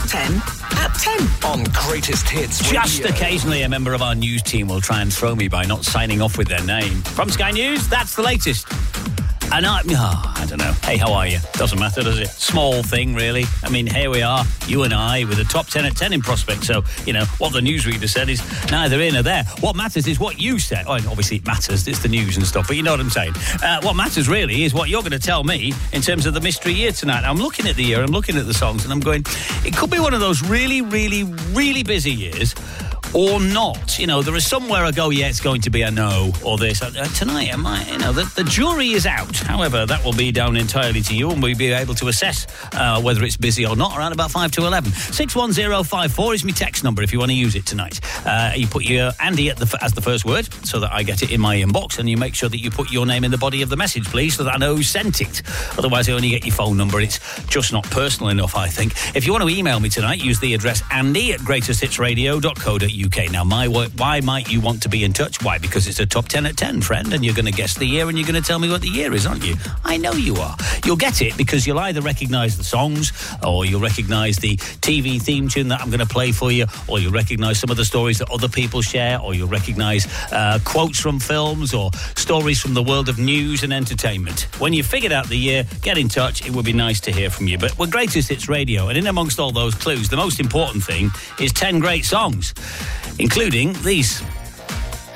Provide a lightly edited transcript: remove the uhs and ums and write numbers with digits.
10 at 10 on Greatest Hits Just Radio. Occasionally a member of our news team will try and throw me by not signing off with their name. From Sky News, that's the latest. And I don't know. Hey, how are you? Doesn't matter, does it? Small thing, really. I mean, here we are, you and I, with a top 10 at 10 in prospect. So, you know, what the newsreader said is neither here nor there. What matters is what you said. Oh, obviously it matters. It's the news and stuff, but you know what I'm saying. What matters, really, is what you're going to tell me in terms of the mystery year tonight. I'm looking at the year, I'm looking at the songs, and I'm going, it could be one of those really, really, really busy years, or not. You know, there is somewhere I go, yeah, it's going to be a no, or this. Tonight, the jury is out. However, that will be down entirely to you, and we'll be able to assess whether it's busy or not around about 5 to 11. 61054 is my text number if you want to use it tonight. You put your Andy as the first word, so that I get it in my inbox, and you make sure that you put your name in the body of the message, please, so that I know who sent it. Otherwise, I only get your phone number, and it's just not personal enough, I think. If you want to email me tonight, use the address andy@greatesthitsradio.co.uk. Now, why might you want to be in touch? Why? Because it's a top 10 at 10, friend, and you're going to guess the year, and you're going to tell me what the year is, aren't you? I know you are. You'll get it because you'll either recognise the songs, or you'll recognise the TV theme tune that I'm going to play for you, or you'll recognise some of the stories that other people share, or you'll recognise quotes from films, or stories from the world of news and entertainment. When you've figured out the year, get in touch. It would be nice to hear from you. But we're Greatest Hits Radio, and in amongst all those clues, the most important thing is 10 great songs, including these.